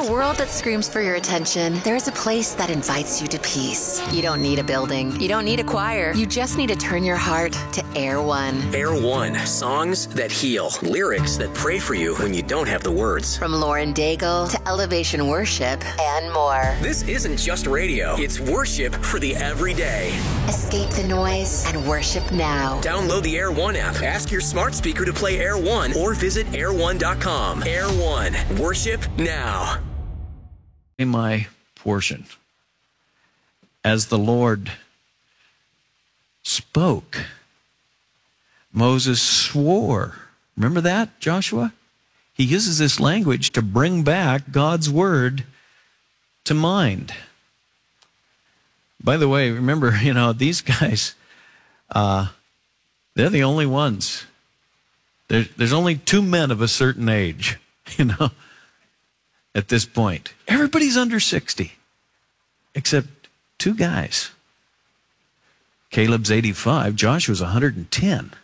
a world that screams for your attention, there's a place that invites you to peace. You don't need a building. You don't need a choir. You just need to turn your heart to Air One. Air One. Songs that heal. Lyrics that pray for you when you don't have the words. From Lauren Daigle to Elevation Worship and more. This isn't just radio. It's worship for the everyday. Escape the noise and worship now. Download the Air One app. Ask your smart speaker to play Air One or visit air1.com. Air One. Worship now. My portion. As the Lord spoke, Moses swore. Remember that, Joshua? He uses this language to bring back God's word to mind. By the way, remember, these guys, they're the only ones. There's only two men of a certain age, at this point. Everybody's under 60, except two guys. Caleb's 85, Joshua's 110.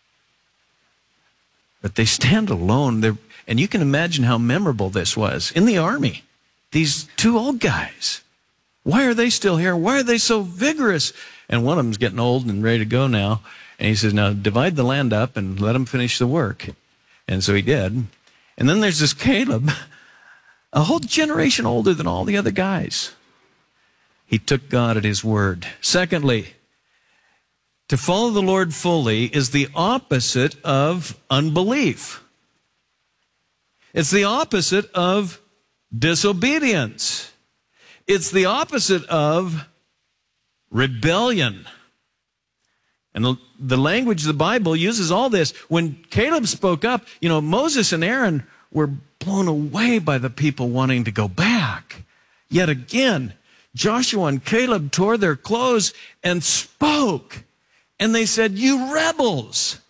But they stand alone. And you can imagine how memorable this was in the army. These two old guys. Why are they still here? Why are they so vigorous? And one of them's getting old and ready to go now. And he says, now divide the land up and let them finish the work. And so he did. And then there's this Caleb, a whole generation older than all the other guys. He took God at his word. Secondly, to follow the Lord fully is the opposite of unbelief. It's the opposite of disobedience. It's the opposite of rebellion. And the language of the Bible uses all this. When Caleb spoke up, Moses and Aaron were blown away by the people wanting to go back. Yet again, Joshua and Caleb tore their clothes and spoke. And they said, you rebels,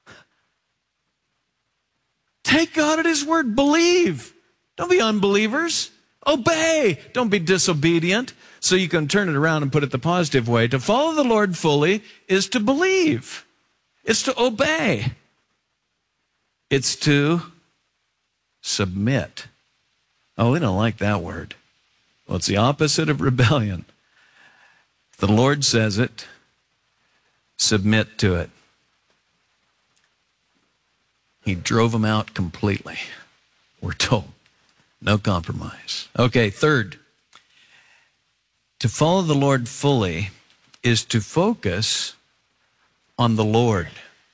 take God at his word. Believe. Don't be unbelievers. Obey. Don't be disobedient. So you can turn it around and put it the positive way. To follow the Lord fully is to believe. It's to obey. It's to submit. Oh, we don't like that word. Well, it's the opposite of rebellion. If the Lord says it, submit to it. He drove them out completely, we're told. No compromise. Okay, third, to follow the Lord fully is to focus on the Lord,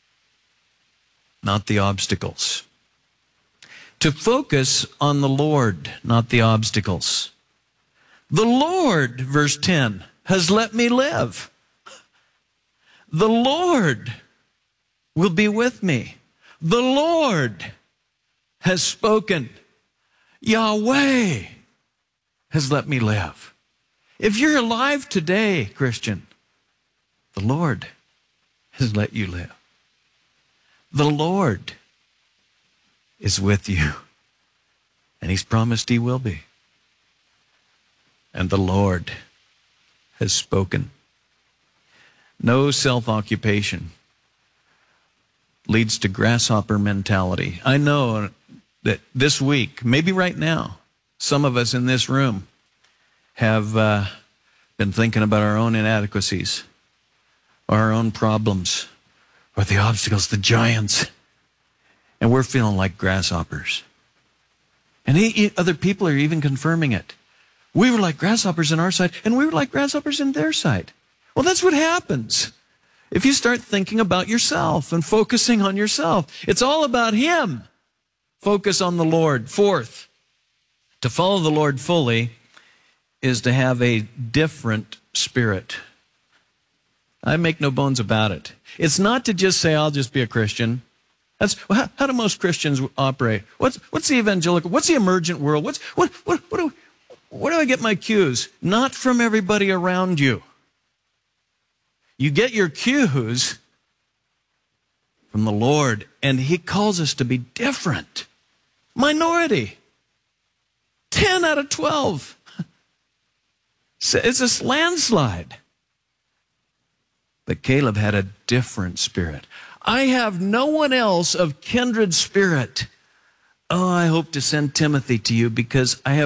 not the obstacles. To focus on the Lord, not the obstacles. The Lord, verse 10, has let me live. The Lord will be with me. The Lord has spoken. Yahweh has let me live. If you're alive today, Christian, the Lord has let you live. The Lord is with you, and he's promised he will be. And the Lord has spoken. No self-occupation leads to grasshopper mentality. I know that this week, maybe right now, some of us in this room have been thinking about our own inadequacies, or our own problems, or the obstacles, the giants, and we're feeling like grasshoppers. And other people are even confirming it. We were like grasshoppers in our side, and we were like grasshoppers in their side. Well, that's what happens if you start thinking about yourself and focusing on yourself. It's all about him. Focus on the Lord. Fourth, to follow the Lord fully is to have a different spirit. I make no bones about it. It's not to just say, I'll just be a Christian. How do most Christians operate? What's the evangelical? What's the emergent world? What do I get my cues? Not from everybody around you. You get your cues from the Lord, and he calls us to be different. Minority. 10 out of 12. It's a landslide. But Caleb had a different spirit. I have no one else of kindred spirit. Oh, I hope to send Timothy to you because I have